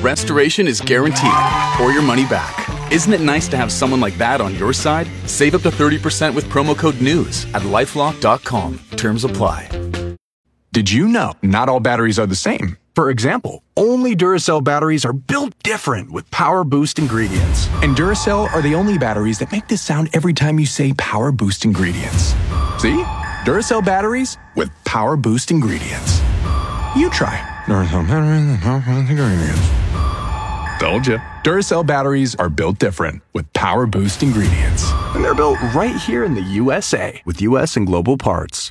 restoration is guaranteed or your money back. Isn't it nice to have someone like that on your side? Save up to 30% with promo code NEWS at LifeLock.com. Terms apply. Did you know not all batteries are the same? For example, only Duracell batteries are built different with Power Boost ingredients. And Duracell are the only batteries that make this sound every time you say Power Boost ingredients. See? Duracell batteries with Power Boost ingredients. You try. Duracell batteries with Power Boost ingredients. Told you. Duracell batteries are built different with Power Boost ingredients. And they're built right here in the USA with US and global parts.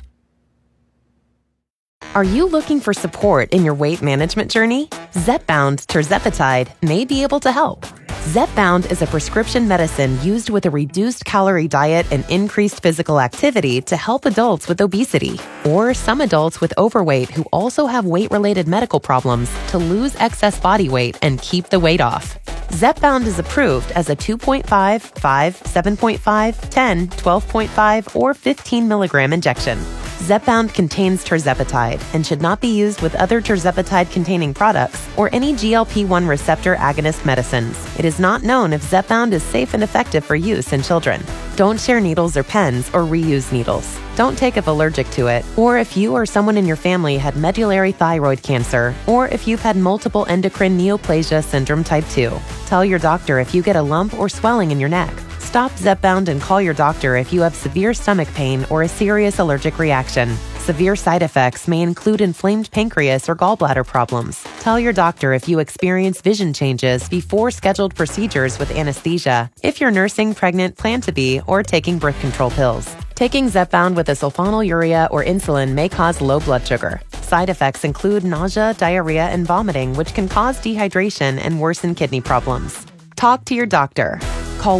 Are you looking for support in your weight management journey? Zepbound tirzepatide may be able to help. Zepbound is a prescription medicine used with a reduced calorie diet and increased physical activity to help adults with obesity or some adults with overweight who also have weight-related medical problems to lose excess body weight and keep the weight off. Zepbound is approved as a 2.5, 5, 7.5, 10, 12.5, or 15 milligram injection. Zepbound contains tirzepatide and should not be used with other tirzepatide-containing products or any GLP-1 receptor agonist medicines. It is not known if Zepbound is safe and effective for use in children. Don't share needles or pens or reuse needles. Don't take if allergic to it, or if you or someone in your family had medullary thyroid cancer, or if you've had multiple endocrine neoplasia syndrome type 2. Tell your doctor if you get a lump or swelling in your neck. Stop Zepbound and call your doctor if you have severe stomach pain or a serious allergic reaction. Severe side effects may include inflamed pancreas or gallbladder problems. Tell your doctor if you experience vision changes before scheduled procedures with anesthesia, if you're nursing, pregnant, plan to be, or taking birth control pills. Taking Zepbound with a sulfonylurea or insulin may cause low blood sugar. Side effects include nausea, diarrhea, and vomiting, which can cause dehydration and worsen kidney problems. Talk to your doctor. Call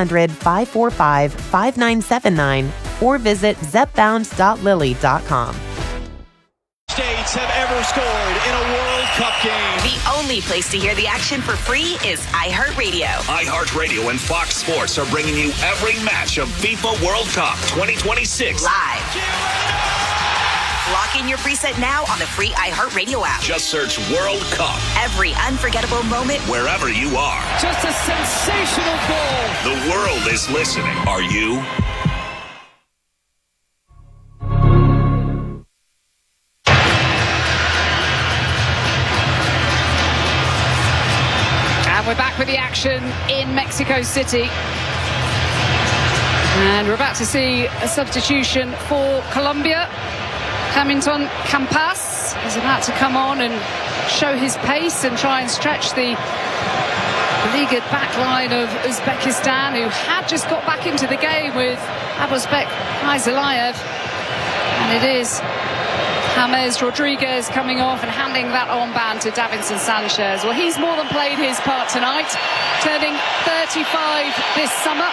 1-800-545-5979 or visit zepbound.lily.com. States have ever scored in a World Cup game. The only place to hear the action for free is iHeartRadio. iHeartRadio and Fox Sports are bringing you every match of FIFA World Cup 2026 live. Lock in your preset now on the free iHeartRadio app. Just search World Cup. Every unforgettable moment, wherever you are. Just a sensational goal. The world is listening. Are you? And we're back with the action in Mexico City. And we're about to see a substitution for Colombia. Hamilton Campas is about to come on and show his pace and try and stretch the beleaguered back line of Uzbekistan, who had just got back into the game with Abuzbek Aizalayev. And it is James Rodriguez coming off and handing that armband to Davinson Sanchez. Well, he's more than played his part tonight, turning 35 this summer.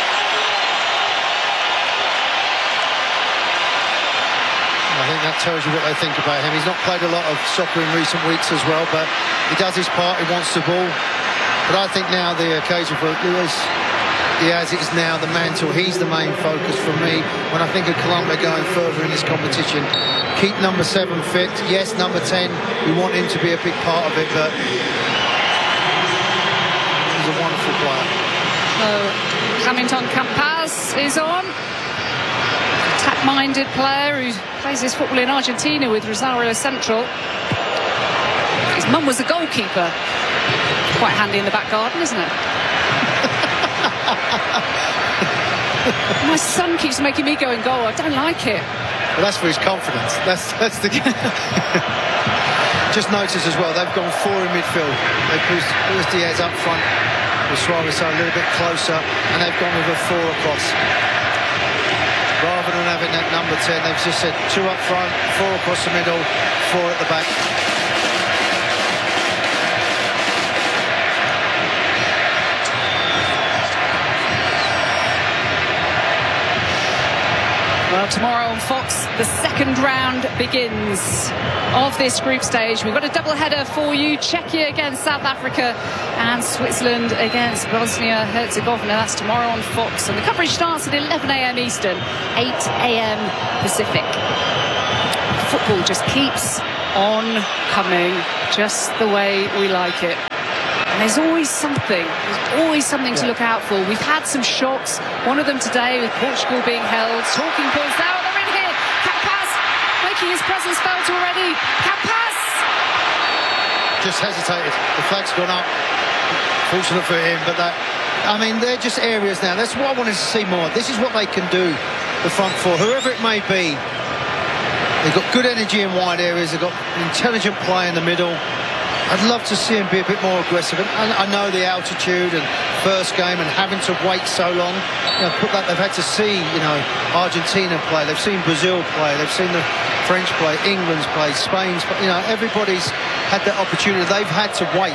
I think that tells you what they think about him. He's not played a lot of soccer in recent weeks as well, but he does his part, he wants the ball. But I think now the occasion for Luis Diaz is now the mantle. He's the main focus for me when I think of Colombia going further in this competition. Keep number 7 fit. Yes, number 10, we want him to be a big part of it, but he's a wonderful player. So Hamilton Campas is on. Attack-minded player who plays his football in Argentina with Rosario Central. His mum was a goalkeeper. Quite handy in the back garden, isn't it? My son keeps making me go in goal. I don't like it. Well, that's for his confidence. That's the. Just notice as well, they've gone 4 in midfield. They put Luis Diaz up front with Suarez a little bit closer, and they've gone with a 4 across. Rather than having that number 10, they've just said 2 up front, 4 across the middle, 4 at the back. Well, tomorrow on Fox, the second round begins of this group stage. We've got a double header for you. Czechia against South Africa and Switzerland against Bosnia-Herzegovina. That's tomorrow on Fox. And the coverage starts at 11 a.m. Eastern, 8 a.m. Pacific. Football just keeps on coming, just the way we like it. And there's always something to look out for. We've had some shocks, one of them today with Portugal being held. Talking points now, they're in here. Campas making his presence felt already. Campas! Just hesitated. The flag's gone up. Fortunate for him, but they're just areas now. That's what I wanted to see more. This is what they can do, the front four, whoever it may be. They've got good energy in wide areas. They've got intelligent play in the middle. I'd love to see him be a bit more aggressive. And I know the altitude and first game and having to wait so long. They've had to see, Argentina play. They've seen Brazil play. They've seen the French play, England's play, Spain's play. Everybody's had that opportunity. They've had to wait.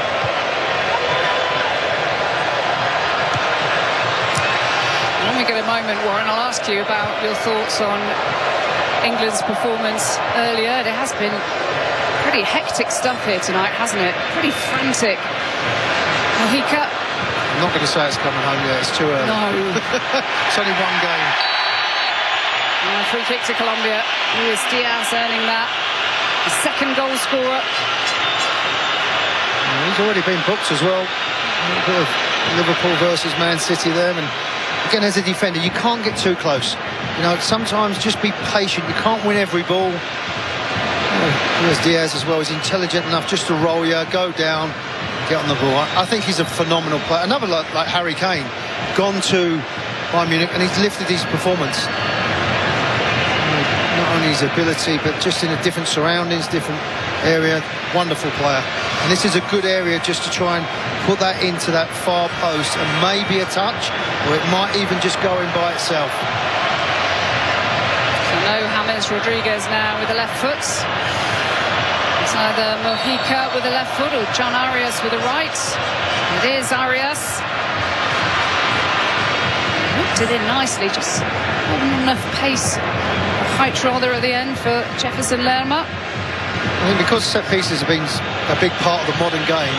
When we get a moment, Warren, I'll ask you about your thoughts on England's performance earlier. It has been pretty hectic stuff here tonight, hasn't it? Pretty frantic. Mojica. I'm not going to say it's coming home yet. It's too early. No. It's only one game. And a free kick to Colombia. Luis Diaz earning that. The second goal scorer. He's already been booked as well. A bit of Liverpool versus Man City there. And again, as a defender, you can't get too close. Sometimes just be patient. You can't win every ball. Luis Diaz as well is intelligent enough just to roll you, go down, get on the ball. I think he's a phenomenal player. Another like Harry Kane, gone to Bayern Munich, and he's lifted his performance. Not only his ability, but just in a different surroundings, different area. Wonderful player. And this is a good area just to try and put that into that far post, and maybe a touch, or it might even just go in by itself. No James Rodriguez now with the left foot. It's either Mojica with the left foot or John Arias with the right. It is Arias. Whipped it in nicely, just not enough pace, or height rather, at the end for Jefferson Lerma. I think because set pieces have been a big part of the modern game,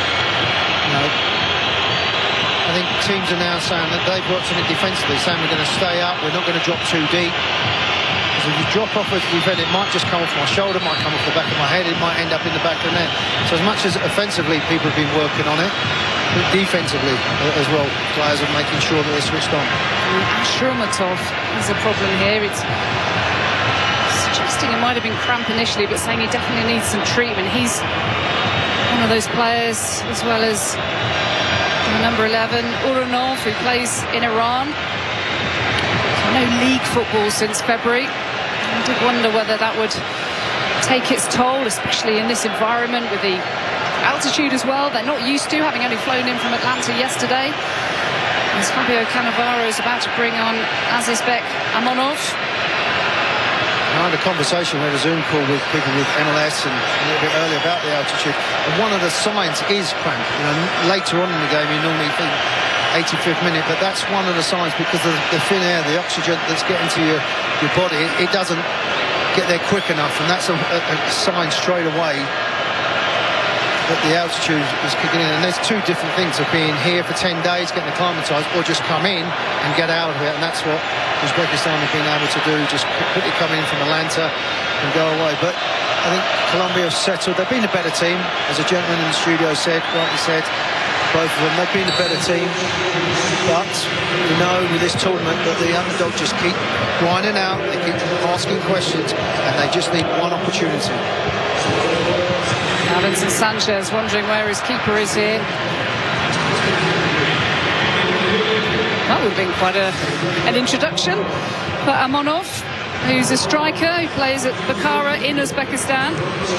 I think teams are now saying that they've worked on it defensively, saying we're going to stay up, we're not going to drop too deep. Because if you drop off as a defender, it might just come off my shoulder, might come off the back of my head, it might end up in the back of the net. So as much as offensively people have been working on it, defensively as well, players are making sure that they're switched on. Ashurmatov is a problem here. It's suggesting it might have been cramp initially, but saying he definitely needs some treatment. He's one of those players, as well as number 11, Uranov, who plays in Iran. So no league football since February. I did wonder whether that would take its toll, especially in this environment with the altitude as well. They're not used to, having only flown in from Atlanta yesterday. As Fabio Cannavaro is about to bring on Azizbek Amonov. I had a conversation, we had a Zoom call with people with MLS and a little bit earlier about the altitude, and one of the signs is cramp. Later on in the game you normally think 85th minute, but that's one of the signs, because of the thin air, the oxygen that's getting to your body, it doesn't get there quick enough, and that's a sign straight away that the altitude is kicking in. And there's two different things of being here for 10 days, getting acclimatised, or just come in and get out of it, and that's what Uzbekistan have been able to do, just quickly come in from Atlanta and go away. But I think Colombia have settled. They've been a better team, as a gentleman in the studio said, rightly said, both of them. They've been a better team, but you know with this tournament that the underdog just keep grinding out, they keep asking questions, and they just need one opportunity. Now Vincent Sanchez wondering where his keeper is here. That would have been quite an introduction for Amonov, who's a striker who plays at Bukhara in Uzbekistan.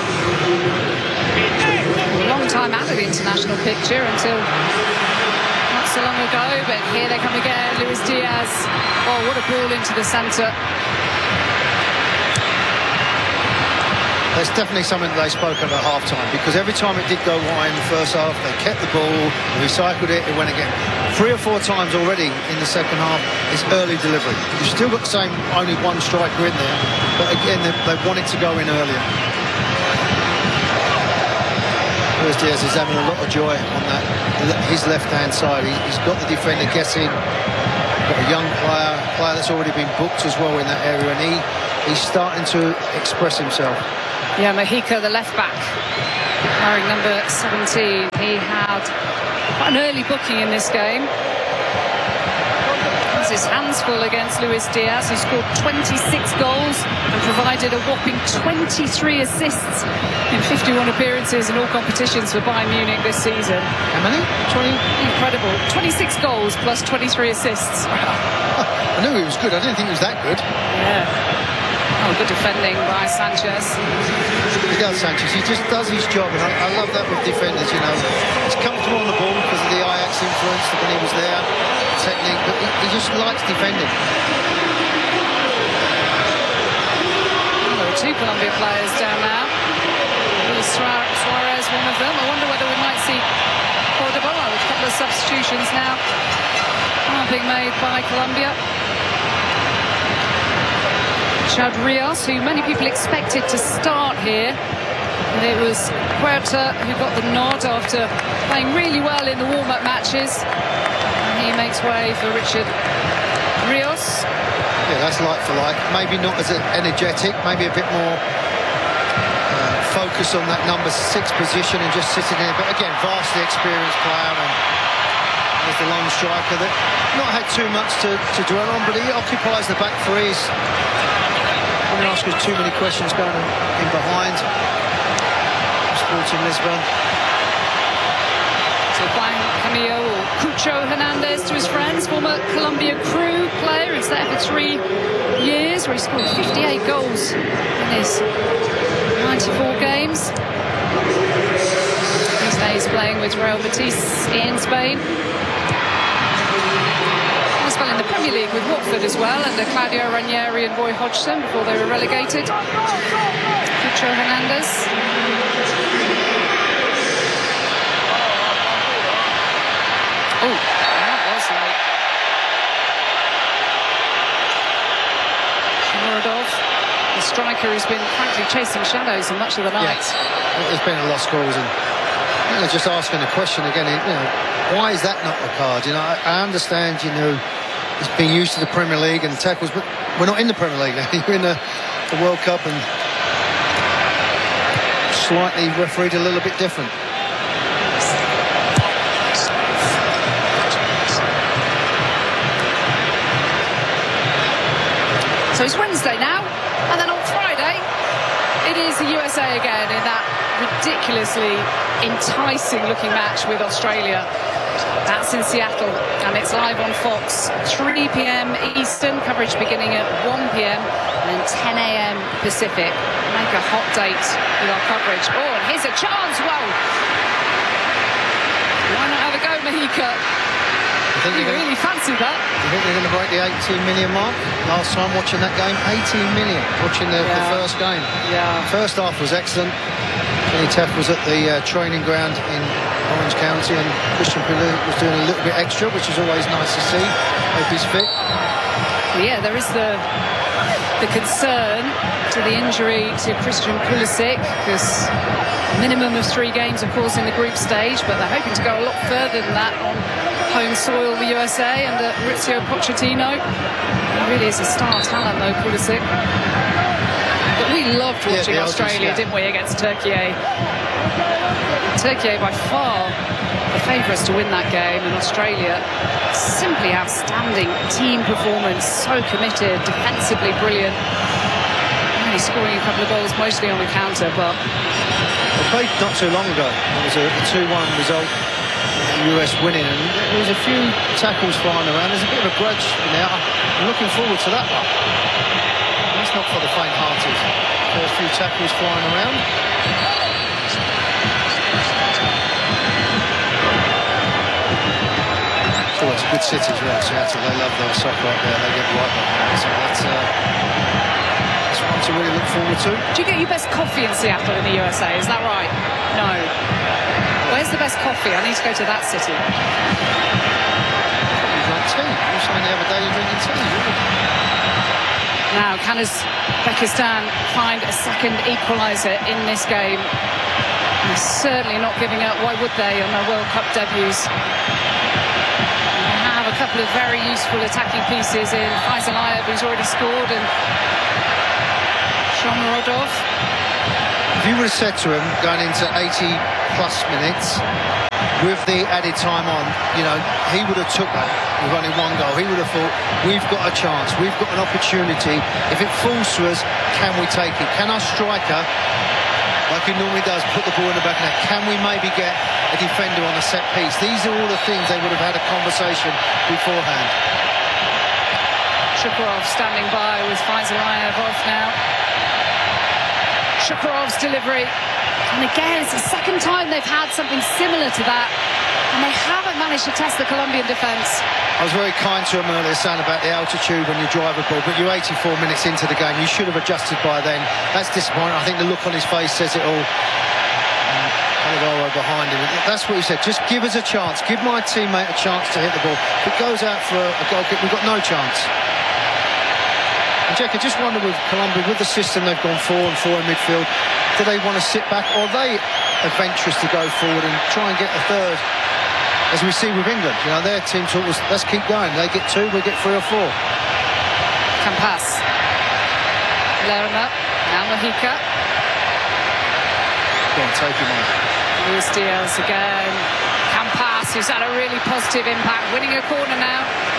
A long time out of the international picture until not so long ago, but here they come again. Luis Diaz. Oh, what a ball into the centre. That's definitely something that they spoke of at half-time, because every time it did go wide in the first half, they kept the ball, recycled it, it went again. 3 or 4 times already in the second half, it's early delivery. You've still got the same, only one striker in there, but again, they want it to go in earlier. Luis Diaz is having a lot of joy on that, his left-hand side. He's got the defender guessing, got a young player that's already been booked as well in that area, and he's starting to express himself. Yeah, Mojica, the left back. wearing number 17. He had quite an early booking in this game. Has his hands full against Luis Diaz, who scored 26 goals and provided a whopping 23 assists in 51 appearances in all competitions for Bayern Munich this season. How many? 20? Incredible. 26 goals plus 23 assists. I knew he was good. I didn't think he was that good. Yeah. Oh, good defending by Sanchez. He does, Sanchez. He just does his job, and I love that with defenders, you know. He's comfortable on the ball because of the Ajax influence when he was there, technique, but he just likes defending. There are 2 Colombia players down now. Luis Suarez, one of them. I wonder whether we might see Cordoba with a couple of substitutions now being made by Colombia. Chad Rios, who many people expected to start here. And it was Puerta who got the nod after playing really well in the warm-up matches. And he makes way for Richard Rios. Yeah, that's like for like. Maybe not as energetic, maybe a bit more focus on that number 6 position and just sitting there. But again, vastly experienced player, and as the lone striker that not had too much to dwell on, but he occupies the back threes. I'm going to ask you too many questions going in behind. Sporting Lisbon. So playing Camillo or Cucho Hernandez to his friends, former Colombia crew player. He's there for 3 years, where he scored 58 goals in his 94 games. These days playing with Real Betis in Spain. Well in the Premier League with Watford as well, under Claudio Ranieri and Roy Hodgson before they were relegated. Cucho Hernandez. Oh, that was late. Muradov, the striker who's been frankly chasing shadows in much of the night. Yeah. There's been a lot of scores, and they're just asking the question again, you know, why is that not the card? You know, I understand, you know, he's been used to the Premier League and tackles, but we're not in the Premier League now. You're in the World Cup, and slightly refereed a little bit different. So it's Wednesday now, and then on Friday it is the USA again in that ridiculously enticing looking match with Australia. That's in Seattle, and it's live on Fox, 3 p.m. Eastern, coverage beginning at 1 p.m. and 10 a.m. Pacific. Make a hot date with our coverage. Oh, and here's a chance. Whoa! Why not have a go, Mahika? You really fancy that? You think they're going to break the 18 million mark? Last time watching that game, 18 million watching the first game. Yeah. First half was excellent. Kenny Teff was at the training ground in Orange County, and Christian Pulisic was doing a little bit extra, which is always nice to see. Hope he's fit. Yeah, there is the concern to the injury to Christian Pulisic, because minimum of 3 games, of course, in the group stage, but they're hoping to go a lot further than that on home soil, the USA, under Mauricio Pochettino. He really is a star talent, though, Pulisic. But we loved watching Australia, didn't we, against Turkey? Turkey by far the favourites to win that game, and Australia simply outstanding team performance, so committed, defensively brilliant, only scoring a couple of goals mostly on the counter. But they played not too long ago. It was a 2-1 result, the US winning, and there was a few tackles flying around. There's a bit of a grudge in there. I'm looking forward to that one. That's not for the faint-hearted. There's a few tackles flying around. Oh, it's a good city as well, Seattle. They love their soccer up there. They get right behind it. So that's one to really look forward to. Do you get your best coffee in Seattle in the USA? Is that right? No. Where's the best coffee? I need to go to that city. Probably like tea. You were saying the other day you're drinking tea. Now, can Uzbekistan find a second equaliser in this game? They're certainly not giving up. Why would they on their World Cup debuts? A couple of very useful attacking pieces in Faisal Ayab, who's already scored, and Shomurodov. If you would have said to him going into 80+ minutes with the added time on, you know, he would have took that with only one goal. He would have thought, we've got a chance, we've got an opportunity. If it falls to us, can we take it? Can our striker, like he normally does, put the ball in the back of the net? Can we maybe get a defender on a set piece? These are all the things they would have had a conversation beforehand. Shukurov standing by with Faizalayev off now. Shukurov's delivery. And again, it's the second time they've had something similar to that. And they haven't managed to test the Colombian defence. I was very kind to him earlier saying about the altitude when you drive a ball, but you're 84 minutes into the game. You should have adjusted by then. That's disappointing. I think the look on his face says it all. Cannavaro behind him. That's what he said. Just give us a chance. Give my teammate a chance to hit the ball. If it goes out for a goal kick, we've got no chance. And Jack, I just wonder with Colombia, with the system they've gone 4 and 4 in midfield, do they want to sit back, or are they adventurous to go forward and try and get a third? As we see with England, you know, their team talk was, let's keep going. They get 2, we get 3 or 4. Campas. Lerma. Now Mojica. Go on, take him on. Luis Diaz again. Campas, who's had a really positive impact, winning a corner now.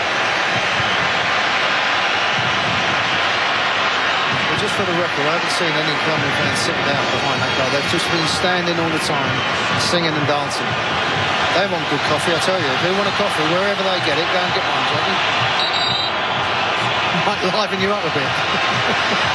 Well, just for the record, I haven't seen any Colombian fans sitting down behind that goal. They've just been standing all the time, singing and dancing. They want good coffee, I tell you. If they want a coffee, wherever they get it, go and get one, Johnny. Might liven you up a bit.